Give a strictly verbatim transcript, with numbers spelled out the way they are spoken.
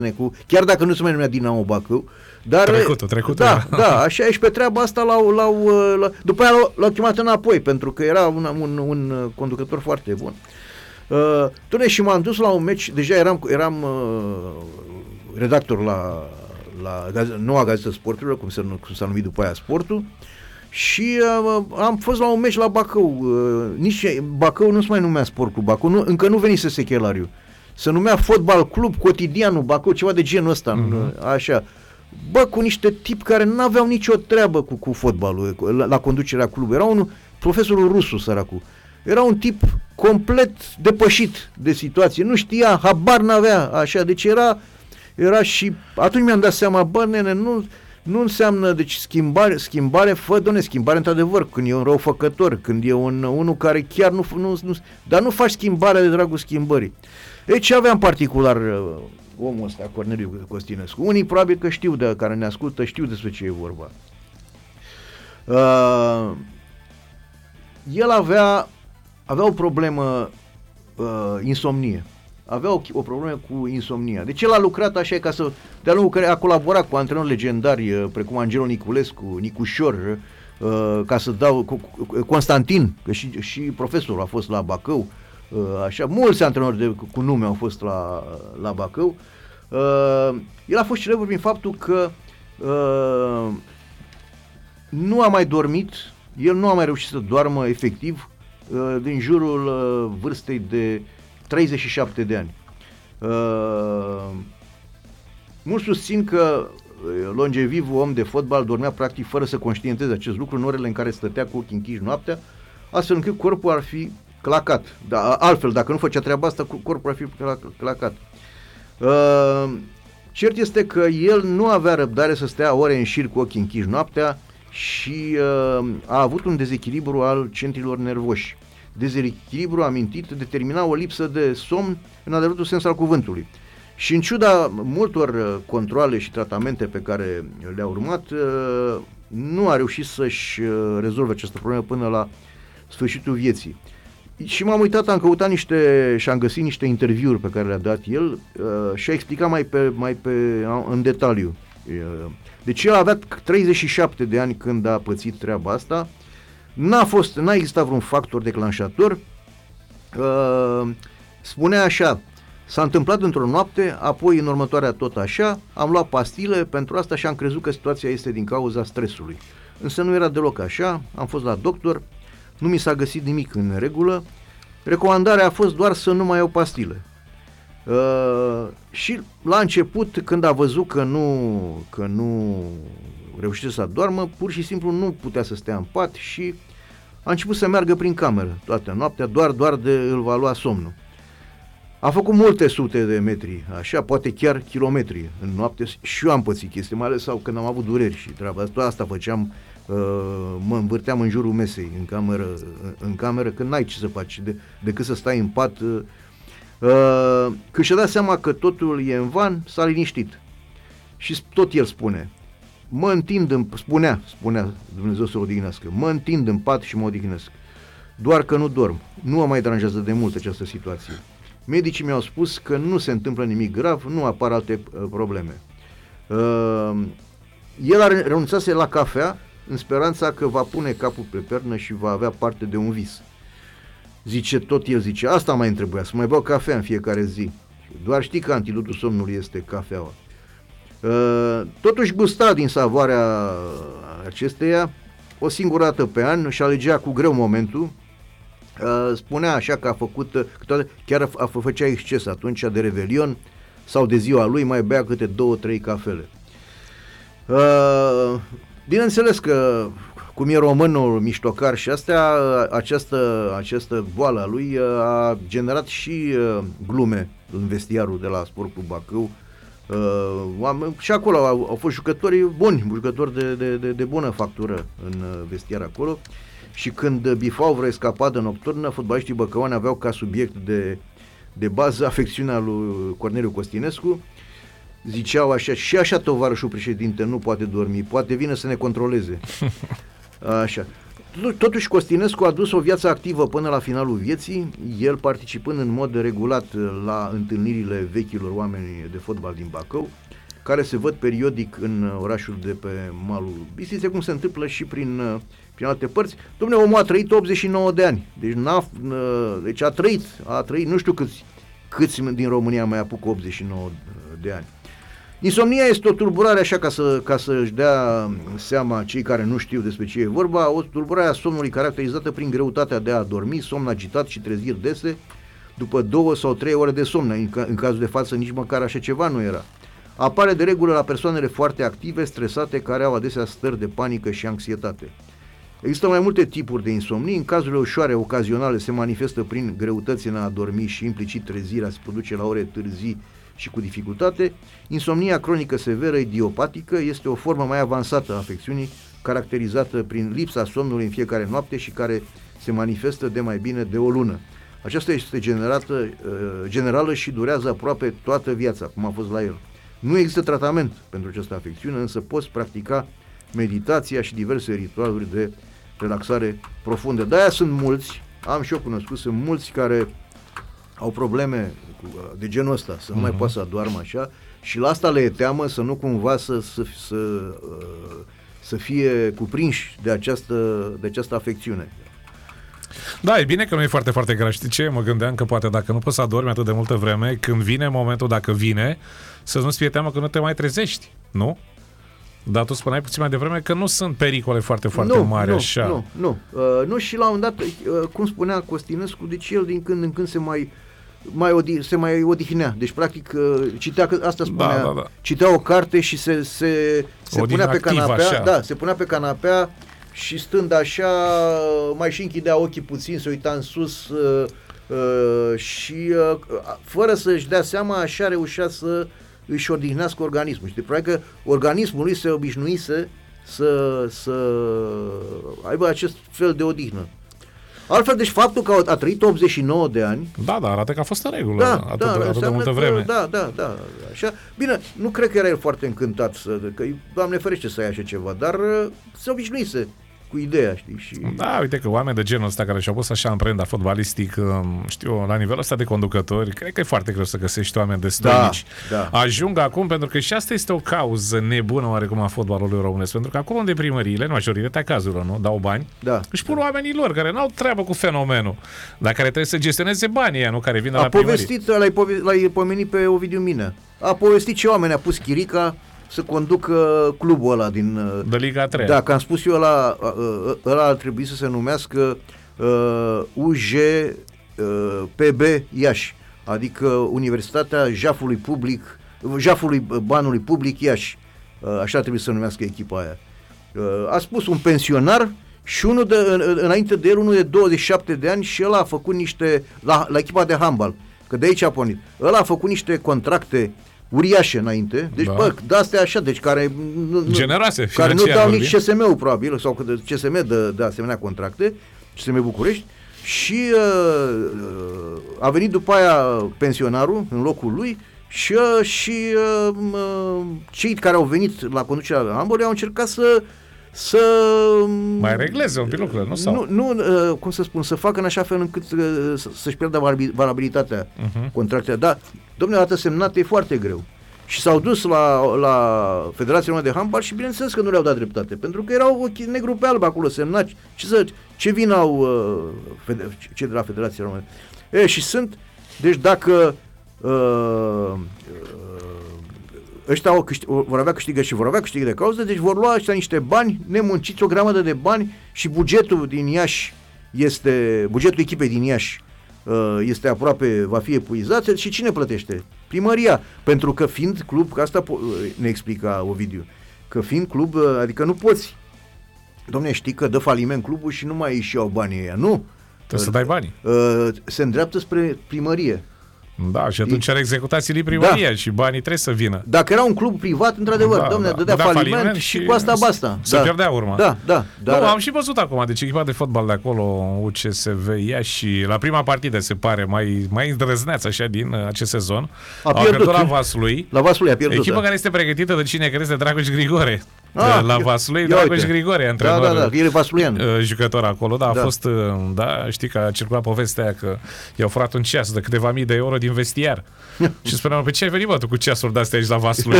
cu, chiar dacă nu se mai numea Dinamo Bacău, dar trecutul, trecutul da, era. da, așa e și pe treaba asta l-au, l-au, l-au, după aia l-au, l-au chemat înapoi, pentru că era un, un, un conducător foarte bun. Uh, Tune, și m-am dus la un meci, deja eram, eram uh, redactor la, la gaze, noua gazetă Sporturilor, cum, se, cum s-a numit după aia Sportul, și uh, am fost la un meci la Bacău. Uh, nici Bacău nu se mai numea Sport Club Bacău, nu, încă nu venise sechelariu. Se numea Fotbal Club Cotidianul Bacău, ceva de genul ăsta, mm-hmm. așa. Bă, cu niște tipi care n-aveau nicio treabă cu, cu fotbalul, la, la conducerea clubului. Era un profesorul Rusu, săracul. Era un tip complet depășit de situație. Nu știa, habar n-avea, așa. Deci era, era și... Atunci mi-am dat seama, bă, nene, nu... Nu înseamnă, deci schimbare, schimbare, fă, doamne, schimbare într-adevăr, când e un răufăcător, când e un, unul care chiar nu, nu, nu, dar nu faci schimbarea de dragul schimbării. Deci ce avea în particular uh, omul ăsta, Corneliu Costinescu? Unii probabil că știu, de care ne ascultă, știu despre ce e vorba. Uh, el avea, avea o problemă, uh, insomnie. Avea o, o problemă cu insomnia. Deci el a lucrat așa ca să, de-a lungul care a colaborat cu antrenori legendari precum Angelo Niculescu, Nicușor, uh, ca să dau, cu, cu, Constantin, că și, și profesorul a fost la Bacău, uh, așa, mulți antrenori de, cu nume au fost la, la Bacău. Uh, el a fost celebru prin faptul că uh, nu a mai dormit, el nu a mai reușit să doarmă efectiv uh, din jurul uh, vârstei de treizeci și șapte de ani. Uh, mulți susțin că longevivul om de fotbal dormea practic fără să conștienteze acest lucru în orele în care stătea cu ochii închiși noaptea, astfel încât corpul ar fi clacat. Da, altfel, dacă nu făcea treaba asta, corpul ar fi clacat. Uh, cert este că el nu avea răbdare să stea ore în șir cu ochii închiși noaptea și uh, a avut un dezechilibru al centrilor nervoși. Dezechilibru amintit determina o lipsă de somn în adevăratul sens al cuvântului. Și în ciuda multor controale și tratamente pe care le-a urmat, nu a reușit să-și rezolve această problemă până la sfârșitul vieții. Și m-am uitat, am căutat niște și am găsit niște interviuri pe care le-a dat el și a explicat mai pe, mai pe în detaliu. Deci el avea treizeci și șapte de ani când a pățit treaba asta. N-a fost, n-a existat vreun factor declanșator. Uh, spunea așa: s-a întâmplat într-o noapte, apoi în următoarea tot așa, am luat pastile pentru asta și am crezut că situația este din cauza stresului. Însă nu era deloc așa, am fost la doctor, nu mi s-a găsit nimic în regulă, recomandarea a fost doar să nu mai iau pastile. Uh, și la început, când a văzut că nu, că nu reușește să adormă, pur și simplu nu putea să stea în pat și a început să meargă prin cameră toată noaptea, doar, doar de îl va lua somnul. A făcut multe sute de metri, așa, poate chiar kilometri în noapte și eu am pățit chestii, mai ales sau când am avut dureri și treaba asta, asta făceam, uh, mă învârteam în jurul mesei, în cameră, în cameră când n-ai ce să faci, de, decât să stai în pat. Uh, uh, când și-a dat seama că totul e în van, s-a liniștit. Și tot el spune: mă întind în, spunea, spunea Dumnezeu să o odihnească, mă întind în pat și mă odihnesc. Doar că nu dorm. Nu mă mai deranjează de mult această situație. Medicii mi-au spus că nu se întâmplă nimic grav, nu apar alte uh, probleme. Uh, el a renunțase la cafea în speranța că va pune capul pe pernă și va avea parte de un vis. Zice, tot el zice, asta mai îmi trebuia, să mai beau cafea în fiecare zi. Doar știi că antidotul somnului este cafeaua. Uh, totuși gusta din savoarea acesteia o singură dată pe an și alegea cu greu momentul. Uh, spunea așa că a făcut, uh, chiar a, a făcea exces atunci de Revelion sau de ziua lui, mai bea câte două, trei cafele. Uh, bineînțeles că cum e românul miștocar și astea, această, această boală a lui a generat și uh, glume în vestiarul de la Sport Club Bacău. Uh, și acolo au, au fost jucători buni, jucători de, de, de, de bună factură în vestiar acolo. Și când bifau vreo escapadă nocturnă, fotbaliștii băcăuani aveau ca subiect de, de bază afecțiunea lui Corneliu Costinescu. Ziceau așa, și așa tovarășul președinte nu poate dormi, poate vine să ne controleze. Așa. Totuși Costinescu a dus o viață activă până la finalul vieții, el participând în mod regulat la întâlnirile vechilor oameni de fotbal din Bacău, care se văd periodic în orașul de pe malul Bistriței, cum se întâmplă și prin, prin alte părți. Dom'le, omul a trăit optzeci și nouă de ani, deci, n-a, deci a trăit, a trăit, nu știu câți, câți din România mai apucă optzeci și nouă de ani. Insomnia este o tulburare, așa ca, să, ca să-și dea seama cei care nu știu despre ce e vorba, o tulburare a somnului caracterizată prin greutatea de a dormi, somn agitat și treziri dese, după două sau trei ore de somn. În, în cazul de față nici măcar așa ceva nu era. Apare de regulă la persoanele foarte active, stresate, care au adesea stări de panică și anxietate. Există mai multe tipuri de insomnii. În cazurile ușoare, ocazionale, se manifestă prin greutăți în a dormi și implicit trezirea se produce la ore târzii și cu dificultate. Insomnia cronică severă, idiopatică, este o formă mai avansată a afecțiunii, caracterizată prin lipsa somnului în fiecare noapte și care se manifestă de mai bine de o lună. Aceasta este generată, generală și durează aproape toată viața, cum a fost la el. Nu există tratament pentru această afecțiune, însă poți practica meditația și diverse ritualuri de relaxare profundă. De-aia sunt mulți, am și eu cunoscut, sunt mulți care au probleme de genul ăsta, să nu uh-huh. mai poată să adoarmă așa, și la asta le e teamă să nu cumva să, să, să, să fie cuprinși de această, de această afecțiune. Da, e bine că nu e foarte, foarte grav. Știi ce? Mă gândeam că poate dacă nu poți să adormi atât de multă vreme, când vine momentul, dacă vine, să nu-ți fie teamă că nu te mai trezești, nu? Dar tu spuneai puțin mai devreme că nu sunt pericole foarte, foarte nu, mari nu, așa. Nu, nu. Uh, nu, și la un dat, uh, cum spunea Costinescu, deci el din când în când se mai, mai, odi, se mai odihnea. Deci, practic, uh, citea, că asta spunea, da, da, da. citea o carte și se, se, se punea pe canapea, așa. da, se punea pe canapea și stând așa, mai și închidea ochii puțin, se uita în sus uh, uh, și uh, fără să-și dea seama, așa reușea să își odihnească organismul. Știi, probabil că organismul lui se obișnuise să, să aibă acest fel de odihnă. Altfel, deci faptul că a trăit optzeci și nouă de ani... Da, da, arată că a fost în regulă da, atât, da, de, atât de multă că, vreme. Da, da, da, așa. Bine, nu cred că era el foarte încântat, să, că Doamne ferește să ia așa ceva, dar se obișnuise cu ideea, știi? Și... Da, uite că oameni de genul ăsta care și-au pus așa amprenta fotbalistic, știu, la nivelul ăsta de conducători, cred că e foarte greu să găsești oameni de stoinici. Da, da. Ajung acum, pentru că și asta este o cauză nebună oarecum a fotbalului românesc, pentru că acolo unde primăriile, în majoritatea cazurilor, nu, dau bani, da, își pun da. oamenii lor, care n-au treabă cu fenomenul, dar care trebuie să gestioneze banii ăia, nu, care vin de a la primărie. povestit, l-ai, pove- l-ai pomenit pe Ovidiu Minea. A povestit ce oameni a pus Chirica să conducă clubul ăla din... De Liga a treia. Da, că am spus eu, ăla, ăla ar trebui să se numească uh, U J P B Iași, adică Universitatea Jafului Public, Jafului Banului Public Iași. Uh, așa trebuie să se numească echipa aia. Uh, a spus un pensionar și unul de, în, înainte de el, unul de douăzeci și șapte de ani, și ăla a făcut niște, la, la echipa de handbal, că de aici a pornit. Ăla a făcut niște contracte uriașe înainte, deci da. Bă, de-astea așa, deci care nu, generoase, care nu dau nici C S M-ul probabil, sau că C S M dă, dă asemenea contracte, C S M București, și uh, a venit după aia pensionarul în locul lui și, uh, și uh, cei care au venit la conducerea handbalului au încercat să să mai regleze un pic lucrurile, nu? Sau? Nu, nu uh, cum să spun, să facă în așa fel încât uh, să-și pierdă valabilitatea uh-huh. contractele. Dar, domnule, dată semnată e foarte greu. Și s-au dus la, la Federația Română de Handbal și bineînțeles că nu le-au dat dreptate, pentru că erau negru pe alb acolo semnați. Ce, să, ce vină au uh, cei de la Federația Română? E, și sunt, deci dacă uh, uh, ăștia au câștig, vor avea câștigă și vor avea câștigă de cauză, deci vor lua ăștia niște bani nemunciți, o grămadă de bani, și bugetul din Iași este, bugetul echipei din Iași este aproape, va fi epuizat, și cine plătește? Primăria, pentru că fiind club, că asta ne explica Ovidiu, că fiind club, adică nu poți, dom'le, știi că dă faliment clubul și nu mai își iau banii ăia, nu? Trebuie să dai banii. Se îndreaptă spre primărie. Da, și atunci are executații primăria, da. Și banii trebuie să vină. Dacă era un club privat, într-adevăr, da, domne, da. dădea faliment, faliment și, și cu asta basta. Se da. pierdea urma. Da, da. Dar... Nu, am și văzut acum, deci echipa de fotbal de acolo, U C S V Iași, la prima partidă se pare mai, mai îndrăzneață așa din acest sezon. A pierdut. La Vaslui. La Vaslui a pierdut. Echipa da. care este pregătită de cine crezi, de Dragoș Grigore. Ah, la ia- Vaslui, ia Dragoș uite. Grigore, Da, antrenor, da, da, el e vasluian. uh, jucător acolo, da, a Da. fost, uh, da, știi că a circulat povestea aia că i-au furat un ceas de câteva mii de euro din vestiar. Și spuneam, pe ce ai venit, bă, tu cu ceasuri de-astea aici la Vaslui?